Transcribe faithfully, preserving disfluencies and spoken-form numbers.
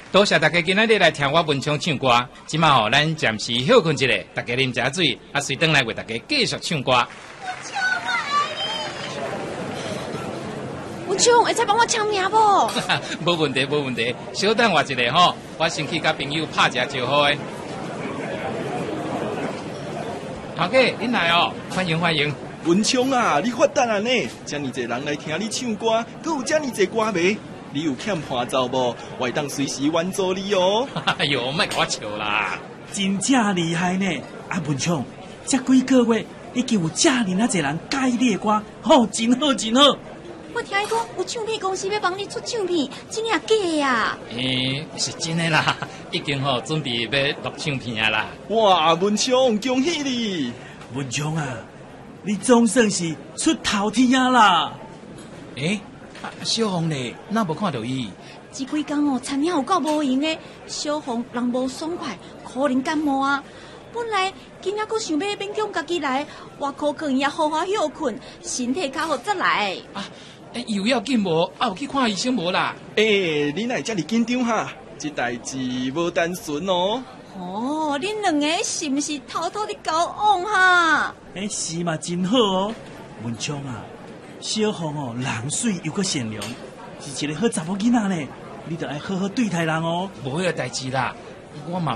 多谢大家今仔日来听我文昌唱歌。今嘛吼，咱暂时休困一下，大家啉茶水，啊，随转来为大家继续唱歌。 文昌，会使帮我签名不？ 无问题，无问题。稍等我一下吼，我先去甲朋友拍一下招呼的。头家，恁来哦，欢迎欢迎。 文昌啊，你发达啊呢？遮尼侪人来听你唱歌，阁有遮尼侪歌迷，你有欠伴奏无？我会当随时援助你哦。 哎呦，莫甲我笑啦！ 真正厉害呢！啊，文昌，这几个月已经有遮尼啊侪人介意你的歌，吼、哦，真好真好。 我听伊讲有唱片公司要帮你出唱片，真正假的啊？ 诶、欸，是真的啦，已经吼、喔、准备要录唱片啊啦。 哇，文昌，恭喜你！ 文昌啊，你总算是出头天啊啦！ 诶、欸，啊，小红呢？哪无看到伊？ 这几天哦，餐厅有够无闲的，小红人无爽快，可能感冒啊。本来今仔佫想要勉强家己来，外口可能也好好休困，身体较好再来。 啊，诶、欸，有要紧无？啊，有去看医生无啦？ 诶、欸，你哪遮尔紧张哈？这代志无单纯哦。 哦，恁两个是不是偷偷的交往哈？ 诶，是嘛，真好哦。文昌啊，小红哦，人水又阁善良，是一个好查某囡仔呢。你得爱好好对待人哦。 无迄个代志啦，我嘛。